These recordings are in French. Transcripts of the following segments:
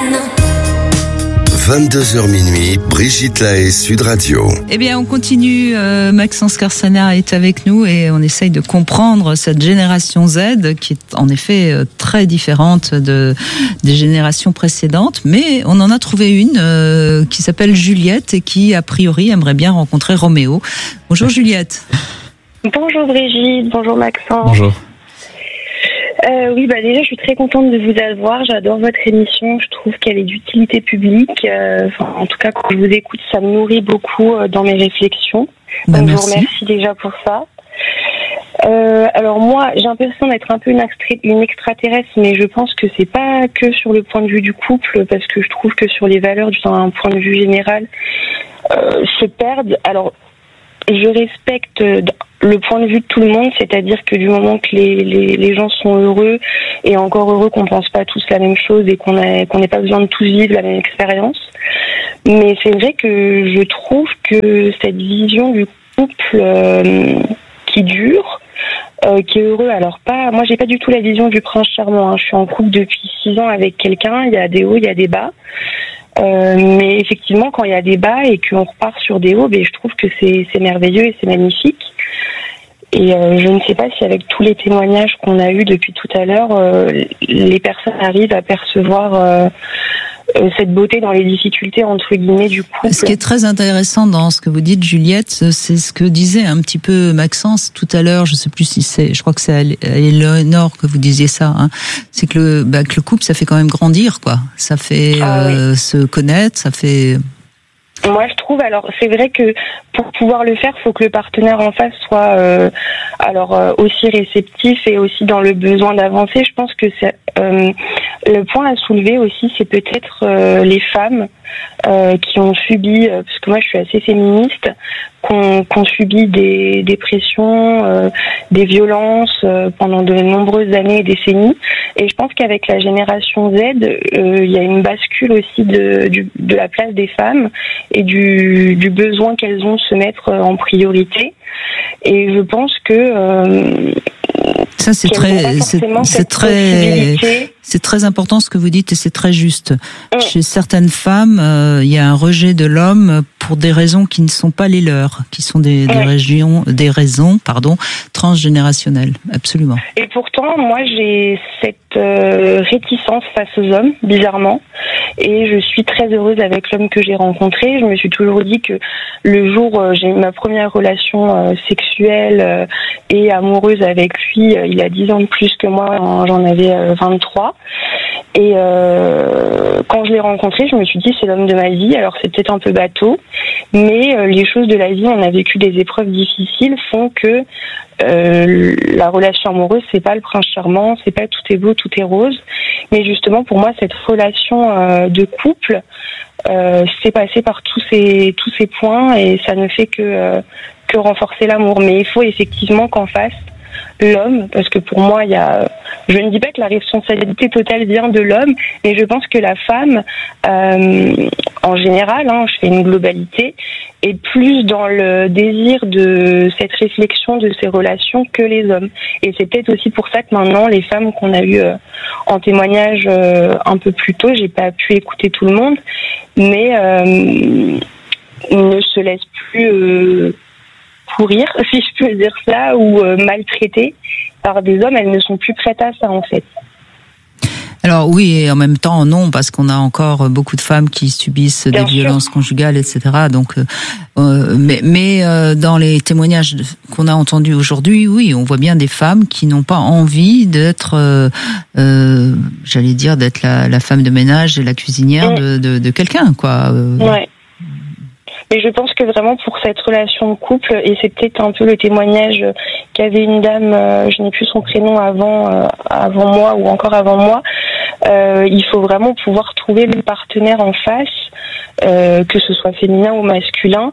22h minuit, Brigitte Lahaie, Sud Radio. Eh bien, on continue. Maxence Carsana est avec nous et on essaye de comprendre cette génération Z qui est en effet très différente des générations précédentes. Mais on en a trouvé une qui s'appelle Juliette et qui, a priori, aimerait bien rencontrer Roméo. Bonjour Juliette. Bonjour Brigitte, bonjour Maxence. Bonjour. Oui, déjà, je suis très contente de vous avoir. J'adore votre émission. Je trouve qu'elle est d'utilité publique. En tout cas, quand je vous écoute, ça me nourrit beaucoup dans mes réflexions. Donc, je vous remercie déjà pour ça. Alors moi, j'ai l'impression d'être un peu une extraterrestre, mais je pense que c'est pas que sur le point de vue du couple, parce que je trouve que sur les valeurs, d'un point de vue général, se perdent. Alors, je respecte le point de vue de tout le monde, c'est-à-dire que du moment que les gens sont heureux, et encore heureux qu'on pense pas tous la même chose et qu'on n'ait pas besoin de tous vivre la même expérience. Mais c'est vrai que je trouve que cette vision du couple qui dure, qui est heureux, alors pas, moi j'ai pas du tout la vision du prince charmant, hein. Je suis en couple depuis 6 ans avec quelqu'un, il y a des hauts, il y a des bas. Mais effectivement, quand il y a des bas et qu'on repart sur des hauts, je trouve que c'est merveilleux et c'est magnifique. Et je ne sais pas si avec tous les témoignages qu'on a eus depuis tout à l'heure, les personnes arrivent à percevoir cette beauté dans les difficultés entre guillemets du couple. Ce qui est très intéressant dans ce que vous dites, Juliette, c'est ce que disait un petit peu Maxence tout à l'heure. Je sais plus si je crois que c'est à Eleonore que vous disiez ça. Hein. C'est que le couple, ça fait quand même grandir, quoi. Ça fait se connaître, ça fait. Moi, je trouve, alors, c'est vrai que pour pouvoir le faire, faut que le partenaire en face soit, aussi réceptif et aussi dans le besoin d'avancer. Je pense que c'est, le point à soulever aussi, c'est peut-être les femmes qui ont subi, parce que moi, je suis assez féministe, qu'on subit des pressions, des violences pendant de nombreuses années et décennies. Et je pense qu'avec la génération Z, il y a une bascule aussi de la place des femmes et du besoin qu'elles ont de se mettre en priorité. Et je pense que ça c'est très important ce que vous dites et c'est très juste. Chez certaines femmes, il y a un rejet de l'homme pour des raisons qui ne sont pas les leurs, qui sont des raisons transgénérationnelles, absolument. Et pourtant, moi j'ai cette réticence face aux hommes, bizarrement, et je suis très heureuse avec l'homme que j'ai rencontré. Je me suis toujours dit que le jour où j'ai eu ma première relation sexuelle et amoureuse avec lui, il a 10 ans de plus que moi, j'en avais 23. Et quand je l'ai rencontré, je me suis dit c'est l'homme de ma vie. Alors c'est peut-être un peu bateau, mais les choses de la vie, on a vécu des épreuves difficiles, font que la relation amoureuse, c'est pas le prince charmant, c'est pas tout est beau, tout est rose. Mais justement, pour moi, cette relation de couple, c'est passé par tous ces points et ça ne fait que renforcer l'amour. Mais il faut effectivement qu'en face, l'homme, parce que pour moi, je ne dis pas que la responsabilité totale vient de l'homme, mais je pense que la femme, en général, je fais une globalité, est plus dans le désir de cette réflexion de ces relations que les hommes. Et c'est peut-être aussi pour ça que maintenant, les femmes qu'on a eues en témoignage un peu plus tôt, j'ai pas pu écouter tout le monde, mais ne se laissent plus pourrir, si je peux dire ça, ou maltraitées par des hommes, elles ne sont plus prêtes à ça en fait. Alors oui, et en même temps non, parce qu'on a encore beaucoup de femmes qui subissent des violences conjugales, etc. Donc, mais dans les témoignages qu'on a entendus aujourd'hui, oui, on voit bien des femmes qui n'ont pas envie d'être, j'allais dire, d'être la femme de ménage et la cuisinière de quelqu'un, quoi. Ouais. Mais je pense que vraiment pour cette relation de couple, et c'est peut-être un peu le témoignage qu'avait une dame, je n'ai plus son prénom avant moi ou encore avant moi, il faut vraiment pouvoir trouver le partenaire en face, que ce soit féminin ou masculin,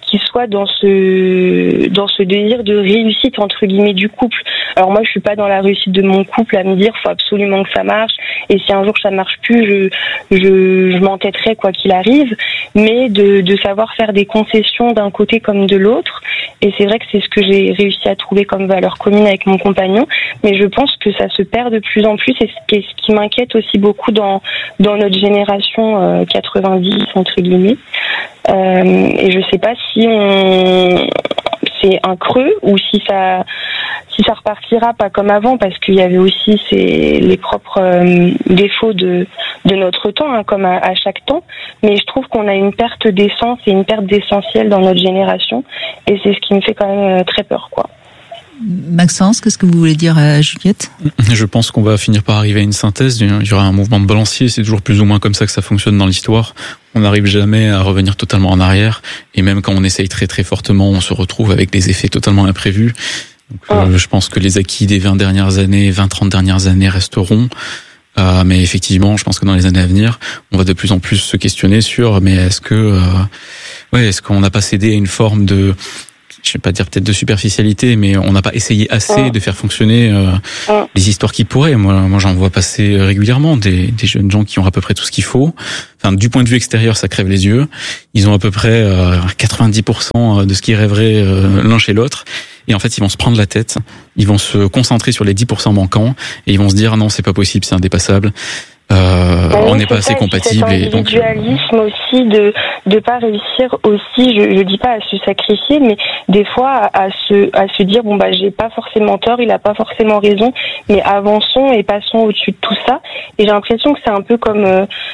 qu'il soit dans ce désir de réussite entre guillemets du couple. Alors moi, je suis pas dans la réussite de mon couple à me dire faut absolument que ça marche, et si un jour ça marche plus, je m'entêterai quoi qu'il arrive, mais de savoir faire des concessions d'un côté comme de l'autre. Et c'est vrai que c'est ce que j'ai réussi à trouver comme valeur commune avec mon compagnon, mais je pense que ça se perd de plus en plus, et ce qui m'inquiète aussi beaucoup dans notre génération 90 entre guillemets. Et je sais pas si c'est un creux ou si ça repartira pas comme avant, parce qu'il y avait aussi les propres défauts de notre temps, hein, comme à chaque temps. Mais je trouve qu'on a une perte d'essence et une perte d'essentiel dans notre génération, et c'est ce qui me fait quand même très peur, quoi. Maxence, qu'est-ce que vous voulez dire à Juliette ? Je pense qu'on va finir par arriver à une synthèse. Il y aura un mouvement de balancier. C'est toujours plus ou moins comme ça que ça fonctionne dans l'histoire. On n'arrive jamais à revenir totalement en arrière. Et même quand on essaye très très fortement, on se retrouve avec des effets totalement imprévus. Donc, je pense que les acquis des 30 dernières années resteront. Mais effectivement, je pense que dans les années à venir, on va de plus en plus se questionner sur, mais est-ce qu'on n'a pas cédé à une forme de, je vais pas dire peut-être de superficialité, mais on n'a pas essayé assez de faire fonctionner les histoires qui pourraient. Moi, j'en vois passer régulièrement des jeunes gens qui ont à peu près tout ce qu'il faut. Enfin, du point de vue extérieur, ça crève les yeux. Ils ont à peu près 90% de ce qu'ils rêveraient l'un chez l'autre. Et en fait, ils vont se prendre la tête. Ils vont se concentrer sur les 10% manquants et ils vont se dire non, c'est pas possible, c'est indépassable. On n'est pas assez compatibles, et donc l'individualisme aussi de pas réussir aussi, je dis pas à se sacrifier, mais des fois à se dire bon bah j'ai pas forcément tort, il a pas forcément raison, mais avançons et passons au-dessus de tout ça. Et j'ai l'impression que c'est un peu comme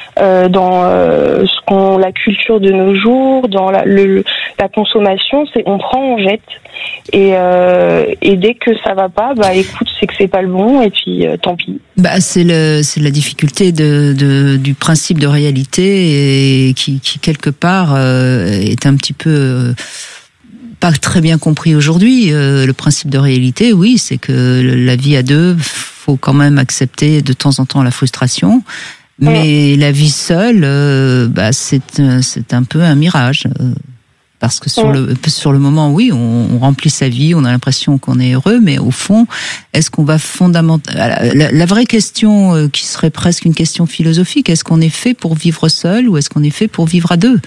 dans la culture de nos jours, dans la consommation, c'est on prend, on jette, et dès que ça va pas, bah écoute, c'est que c'est pas le bon, et puis tant pis. Bah c'est la difficulté du principe de réalité, et qui quelque part est un petit peu pas très bien compris aujourd'hui. Le principe de réalité, oui, c'est que la vie à deux, faut quand même accepter de temps en temps la frustration. Mais la vie seule, c'est un peu un mirage. Parce que sur le moment, oui, on remplit sa vie, on a l'impression qu'on est heureux, mais au fond, est-ce qu'on va la vraie question qui serait presque une question philosophique, est-ce qu'on est fait pour vivre seul ou est-ce qu'on est fait pour vivre à deux ?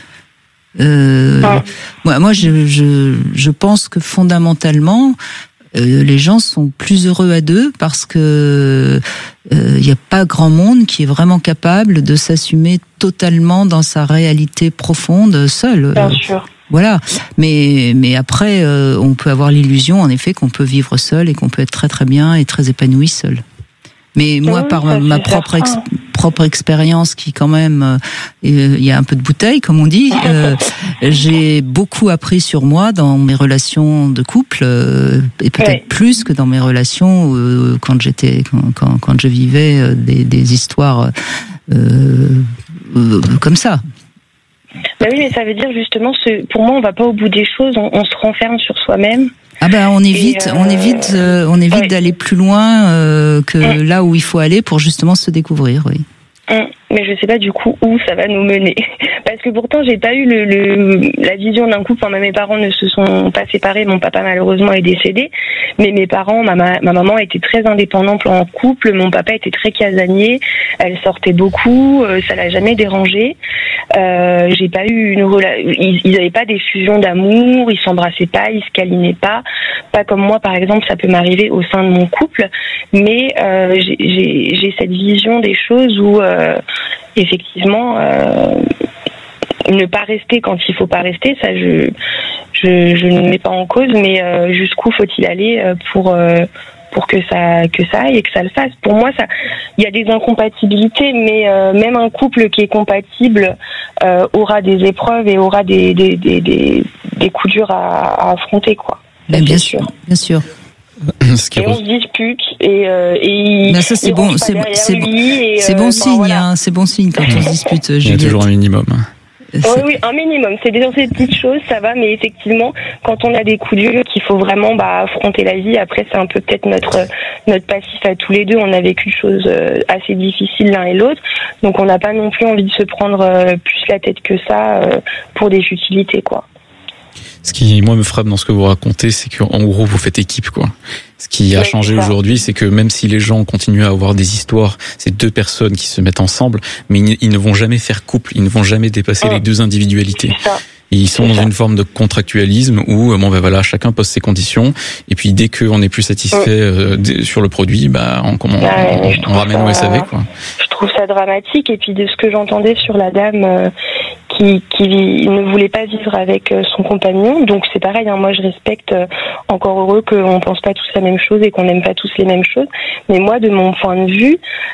Moi, je pense que fondamentalement, les gens sont plus heureux à deux, parce que il n'y a pas grand monde qui est vraiment capable de s'assumer totalement dans sa réalité profonde seul. Bien sûr. Voilà, mais après, on peut avoir l'illusion, en effet, qu'on peut vivre seul et qu'on peut être très très bien et très épanoui seul. Mais moi, par ma propre expérience, qui quand même, il y a un peu de bouteille, comme on dit, j'ai beaucoup appris sur moi dans mes relations de couple, et peut-être plus que dans mes relations quand je vivais des histoires comme ça. Bah oui, mais ça veut dire justement, pour moi, on va pas au bout des choses, on se renferme sur soi-même. Ah ben on évite d'aller plus loin que là où il faut aller pour justement se découvrir, oui. Mais je sais pas du coup où ça va nous mener, parce que pourtant j'ai pas eu la vision d'un couple. Enfin, mes parents ne se sont pas séparés, mon papa malheureusement est décédé, mais mes parents, ma maman était très indépendante en couple, mon papa était très casanier, elle sortait beaucoup, ça l'a jamais dérangé. J'ai pas eu ils avaient pas des fusions d'amour, ils s'embrassaient pas, ils se câlinaient pas comme moi par exemple, ça peut m'arriver au sein de mon couple, mais j'ai cette vision des choses où effectivement ne pas rester quand il faut pas rester, ça je ne mets pas en cause, mais jusqu'où faut-il aller pour que ça aille et que ça le fasse. Pour moi, il y a des incompatibilités, mais même un couple qui est compatible aura des épreuves et aura des coups durs à affronter, quoi. Bien sûr. Et on se dispute et ça c'est bon signe, voilà. Hein, c'est bon signe quand on se dispute. Il y a toujours un minimum. Oui, un minimum. C'est dans ces petites choses, ça va, mais effectivement, quand on a des coups durs, qu'il faut vraiment affronter la vie. Après, c'est un peu peut-être notre passif à tous les deux. On a vécu des choses assez difficiles l'un et l'autre, donc on n'a pas non plus envie de se prendre plus la tête que ça pour des futilités, quoi. Ce qui, moi, me frappe dans ce que vous racontez, c'est qu'en gros, vous faites équipe, quoi. Ce qui a changé aujourd'hui, c'est que même si les gens continuent à avoir des histoires, c'est deux personnes qui se mettent ensemble, mais ils ne vont jamais faire couple, ils ne vont jamais dépasser les deux individualités. Ils sont dans une forme de contractualisme où voilà, chacun pose ses conditions et puis dès qu'on n'est plus satisfait sur le produit, on ramène au SAV, quoi. Je trouve ça dramatique, et puis de ce que j'entendais sur la dame qui ne voulait pas vivre avec son compagnon, donc c'est pareil, moi je respecte, encore heureux qu'on pense pas tous la même chose et qu'on n'aime pas tous les mêmes choses, mais moi de mon point de vue,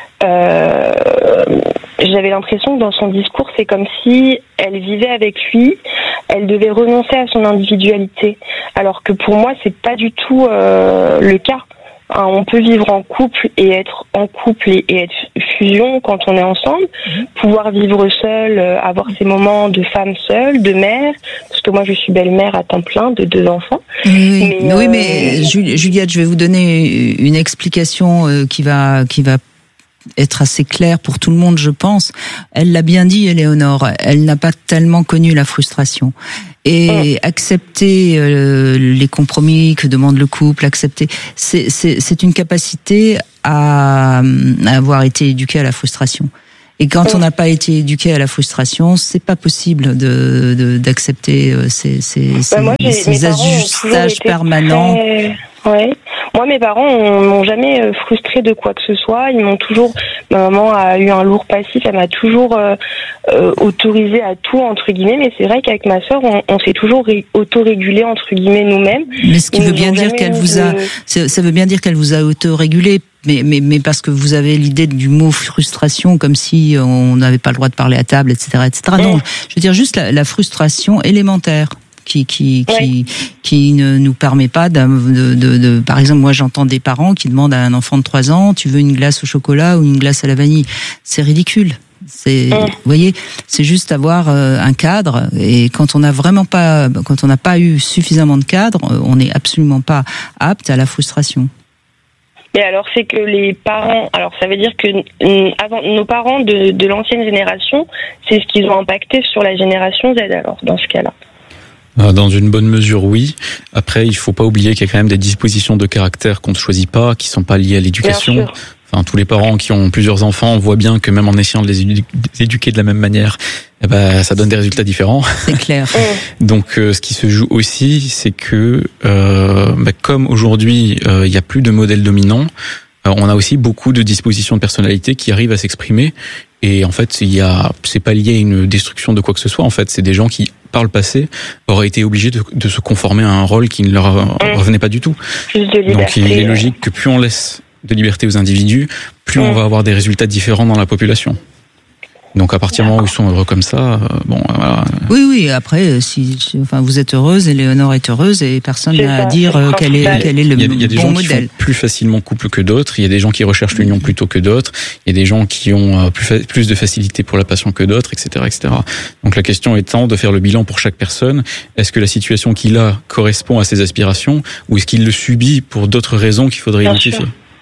j'avais l'impression que dans son discours, c'est comme si elle vivait avec lui, elle devait renoncer à son individualité, alors que pour moi c'est pas du tout le cas. On peut vivre en couple et être en couple et être fusion quand on est ensemble, pouvoir vivre seul, avoir ces moments de femme seule, de mère, parce que moi je suis belle-mère à temps plein de 2 enfants. Mais Juliette, je vais vous donner une explication qui va être assez claire pour tout le monde, je pense. Elle l'a bien dit, Éléonore, elle n'a pas tellement connu la frustration. Et accepter les compromis que demande le couple, c'est une capacité à avoir été éduqué à la frustration. Et quand on n'a pas été éduqué à la frustration, c'est pas possible d'accepter ces ajustages permanents. Moi, mes parents m'ont jamais frustrée de quoi que ce soit. Ils m'ont toujours. Ma maman a eu un lourd passif. Elle m'a toujours autorisée à tout entre guillemets. Mais c'est vrai qu'avec ma sœur, on s'est toujours autorégulé entre guillemets nous-mêmes. Mais ce qui veut bien dire qu'elle vous a. Ça veut bien dire qu'elle vous a autorégulé. Mais parce que vous avez l'idée du mot frustration comme si on n'avait pas le droit de parler à table, etc., etc. Non, je veux dire juste la frustration élémentaire qui ne nous permet pas par exemple, moi j'entends des parents qui demandent à un enfant de 3 ans, tu veux une glace au chocolat ou une glace à la vanille? C'est ridicule. Vous voyez, c'est juste avoir un cadre, et quand on n'a pas eu suffisamment de cadre, on n'est absolument pas apte à la frustration. Et alors, c'est que les parents, alors ça veut dire que avant, nos parents de l'ancienne génération, c'est ce qu'ils ont impacté sur la génération Z, alors, dans ce cas-là. Dans une bonne mesure, oui. Après, il faut pas oublier qu'il y a quand même des dispositions de caractère qu'on ne choisit pas, qui sont pas liées à l'éducation. Enfin, tous les parents qui ont plusieurs enfants voient bien que même en essayant de les éduquer de la même manière, ça donne des résultats différents. C'est clair. Donc, ce qui se joue aussi, c'est que comme aujourd'hui, il y a plus de modèle dominant, on a aussi beaucoup de dispositions de personnalité qui arrivent à s'exprimer. Et en fait, c'est pas lié à une destruction de quoi que ce soit. En fait, c'est des gens qui, par le passé, auraient été obligés de se conformer à un rôle qui ne leur revenait pas du tout. Donc, il est logique que plus on laisse de liberté aux individus, plus on va avoir des résultats différents dans la population. Donc à partir du moment où ils sont heureux comme ça, voilà. Oui. Après, vous êtes heureuse, Éléonore est heureuse, et personne n'a à dire quel est le bon modèle. Il y a des gens qui font plus facilement couple que d'autres. Il y a des gens qui recherchent l'union plutôt que d'autres. Il y a des gens qui ont plus de facilité pour la passion que d'autres, etc., etc. Donc la question étant de faire le bilan pour chaque personne. Est-ce que la situation qu'il a correspond à ses aspirations, ou est-ce qu'il le subit pour d'autres raisons qu'il faudrait identifier?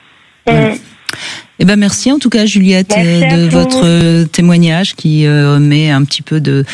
Merci en tout cas, Juliette, de votre témoignage qui met un petit peu de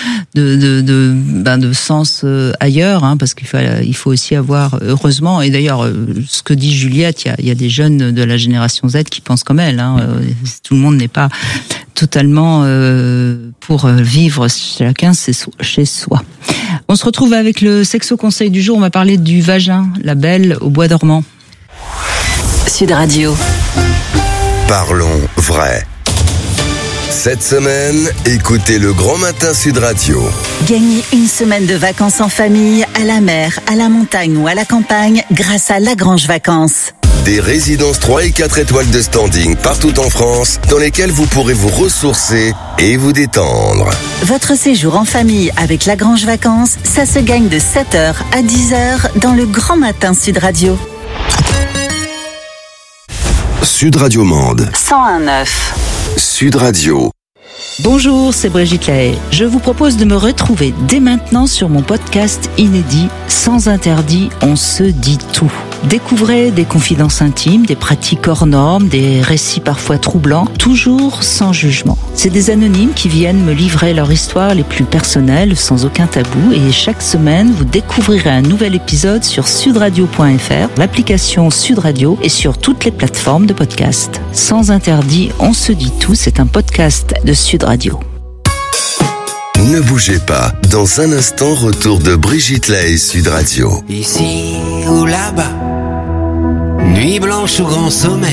sens ailleurs, parce qu'il faut aussi avoir, heureusement, et d'ailleurs ce que dit Juliette, il y a des jeunes de la génération Z qui pensent comme elle. Tout le monde n'est pas totalement pour vivre chacun chez soi. On se retrouve avec le Sexo Conseil du jour. On va parler du vagin, la belle au bois dormant. Sud Radio. Parlons vrai. Cette semaine, écoutez le Grand Matin Sud Radio. Gagnez une semaine de vacances en famille, à la mer, à la montagne ou à la campagne grâce à Lagrange Vacances. Des résidences 3 et 4 étoiles de standing partout en France, dans lesquelles vous pourrez vous ressourcer et vous détendre. Votre séjour en famille avec Lagrange Vacances, ça se gagne de 7h à 10h dans le Grand Matin Sud Radio. Sud Radio Mende 101.9. Sud Radio. Bonjour, c'est Brigitte Lahaye. Je vous propose de me retrouver dès maintenant sur mon podcast inédit Sans interdit, on se dit tout. Découvrez des confidences intimes, des pratiques hors normes, des récits parfois troublants, toujours sans jugement. C'est des anonymes qui viennent me livrer leur histoire les plus personnelles, sans aucun tabou. Et chaque semaine, vous découvrirez un nouvel épisode sur sudradio.fr, l'application Sud Radio et sur toutes les plateformes de podcast. Sans interdit, on se dit tout, c'est un podcast de Sud Radio. Ne bougez pas. Dans un instant, retour de Brigitte Lahaie, Sud Radio. Ici ou là-bas, nuit blanche ou grand sommeil.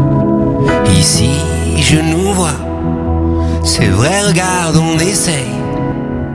Ici, je nous vois. C'est vrai, regarde, on essaye.